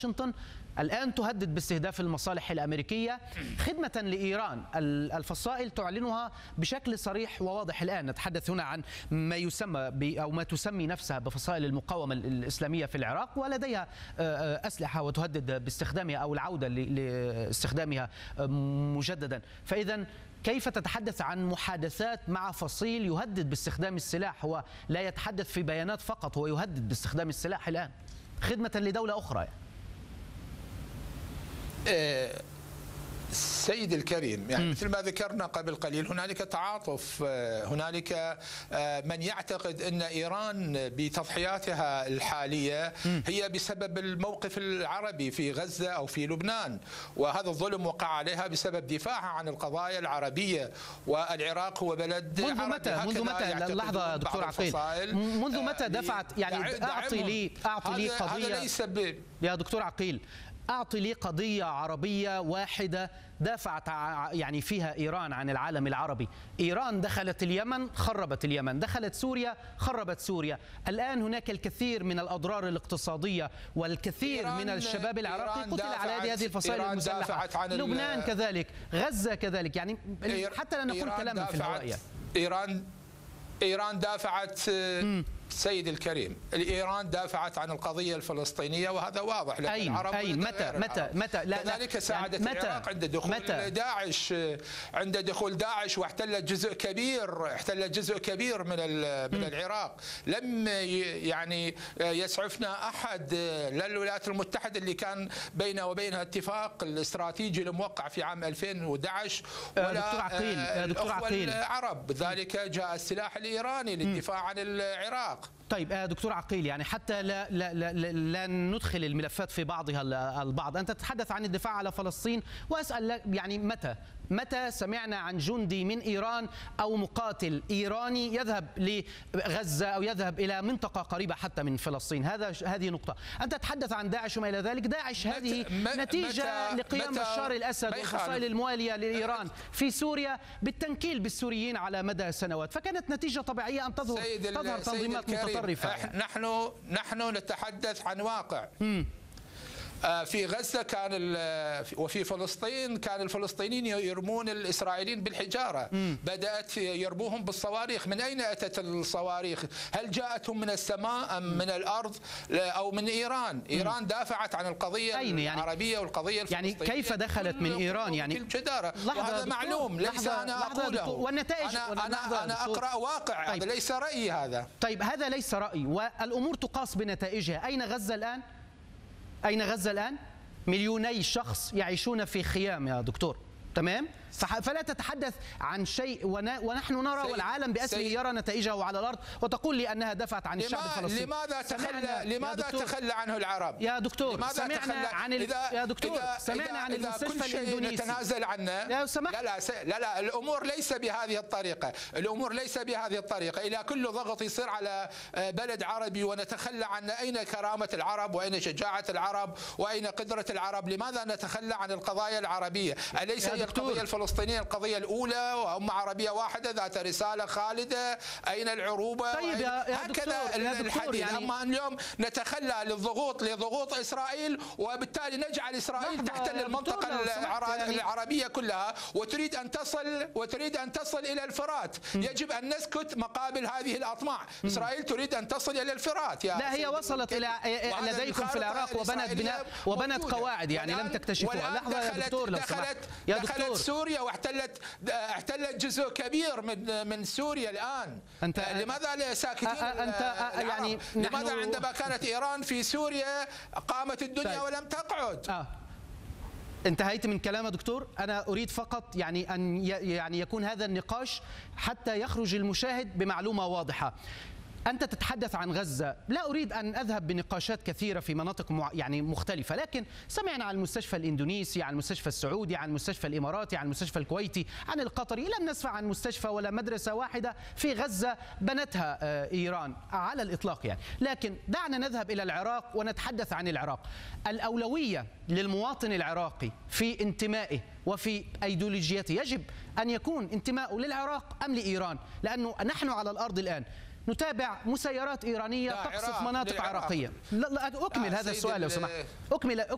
واشنطن الآن تهدد باستهداف المصالح الأمريكية خدمة لإيران. الفصائل تعلنها بشكل صريح وواضح. الآن نتحدث هنا عن ما يسمى أو ما تسمي نفسها بفصائل المقاومة الإسلامية في العراق، ولديها أسلحة وتهدد باستخدامها أو العودة لاستخدامها مجددا. فإذا كيف تتحدث عن محادثات مع فصيل يهدد باستخدام السلاح؟ هو لا يتحدث في بيانات فقط، هو يهدد باستخدام السلاح الآن خدمة لدولة أخرى. سيد الكريم، يعني مثل ما ذكرنا قبل قليل هنالك تعاطف، هنالك من يعتقد أن إيران بتضحياتها الحالية هي بسبب الموقف العربي في غزة أو في لبنان، وهذا الظلم وقع عليها بسبب دفاعها عن القضايا العربية، والعراق هو بلد عربي. منذ متى لحظة دكتور عقيل، منذ متى دفعت يعني أعطي لي قضية هذا ليس يا دكتور عقيل، أعطي لي قضية عربية واحدة دافعت يعني فيها إيران عن العالم العربي. إيران دخلت اليمن خربت اليمن، دخلت سوريا خربت سوريا. الآن هناك الكثير من الأضرار الاقتصادية والكثير من الشباب العراقي قتل على يد هذه الفصائل المسلحة. لبنان كذلك، غزة كذلك، يعني حتى لا نقول كلاما في الهواء. إيران دافعت سيد الكريم، إيران دافعت عن القضية الفلسطينية، وهذا واضح. أين متى كذلك ساعدت العراق عند دخول داعش، واحتلت جزء كبير من العراق. لم يعني يسعفنا أحد، لا الولايات المتحدة اللي كان بينه وبينها اتفاق الاستراتيجي الموقع في عام 2011، ولا الأخوة العرب. ذلك جاء السلاح الإيراني للدفاع عن العراق. طيب دكتور عقيل، يعني حتى لا ندخل الملفات في بعضها البعض، أنت تتحدث عن الدفاع على فلسطين، وأسأل يعني متى سمعنا عن جندي من إيران أو مقاتل إيراني يذهب لغزة أو يذهب إلى منطقة قريبة حتى من فلسطين؟ هذه نقطة. أنت تتحدث عن داعش وما إلى ذلك. داعش هذه نتيجة لقيام بشار الأسد والفصائل الموالية لإيران في سوريا بالتنكيل بالسوريين على مدى سنوات، فكانت نتيجة طبيعية أن تظهر تنظيمات متطرفة. نحن نتحدث عن واقع. في غزة وفي فلسطين كان الفلسطينيين يرمون الإسرائيليين بالحجارة، بدأت يرموهم بالصواريخ. من أين أتت الصواريخ؟ هل جاءتهم من السماء أم من الأرض أو من إيران؟ إيران دافعت عن القضية العربية والقضية الفلسطينية. يعني كيف دخلت من إيران؟ يعني الجدارة، وهذا معلوم، ليس أنا أقوله، والنتائج أنا أقرأ واقع. طيب. هذا ليس رأيي هذا. طيب هذا ليس رأي، والأمور تقاس بنتائجها. أين غزة الآن؟ أين غزة الآن؟ مليوني شخص يعيشون في خيام يا دكتور، تمام؟ فلا تتحدث عن شيء ونحن نرى والعالم بأسره يرى نتائجه على الأرض، وتقول لي أنها دفعت عن الشعب الفلسطيني. لماذا تخلى عنه العرب؟ يا دكتور سمعنا عن المستشفى الإندونيسي نتنازل عنه. لا الأمور ليس بهذه الطريقة. إلى كل ضغط يصير على بلد عربي ونتخلى عن أين كرامة العرب وأين شجاعة العرب وأين قدرة العرب؟ لماذا نتخلى عن القضايا العربية؟ أليس هي القضية الفلسطينية القضية الأولى وأمة عربية واحدة ذات رسالة خالدة؟ أين العروبة؟ طيب هكذا الحديث. يعني أما اليوم نتخلى لضغوط إسرائيل، وبالتالي نجعل إسرائيل تحتل المنطقة العربية كلها، وتريد أن تصل إلى الفرات. يجب أن نسكت مقابل هذه الأطماع. إسرائيل تريد أن تصل إلى الفرات. لا، هي وصلت إلى لديكم في العراق وبنت قواعد، يعني لم تكتشفوها. لحظة يا دكتور لو سمحت. دخلت سوريا واحتلت جزء كبير من سوريا الآن. لماذا ساكتين يعني لماذا عندما كانت إيران في سوريا قامت الدنيا ولم تقعد؟ انتهيت من كلام دكتور. أنا أريد فقط أن يكون هذا النقاش حتى يخرج المشاهد بمعلومة واضحة. أنت تتحدث عن غزة، لا أريد أن أذهب بنقاشات كثيرة في مناطق مختلفة، لكن سمعنا عن المستشفى الإندونيسي، عن المستشفى السعودي، عن المستشفى الإماراتي، عن المستشفى الكويتي، عن القطري. لم نسمع عن مستشفى ولا مدرسة واحدة في غزة بنتها إيران على الإطلاق يعني. لكن دعنا نذهب إلى العراق ونتحدث عن العراق. الأولوية للمواطن العراقي في انتمائه وفي أيديولوجيته يجب أن يكون انتماؤه للعراق أم لإيران؟ لأنه نحن على الأرض الآن نتابع مسيرات إيرانية تقصف مناطق عراقية. لا أكمل هذا السؤال لو سمحت. أكمل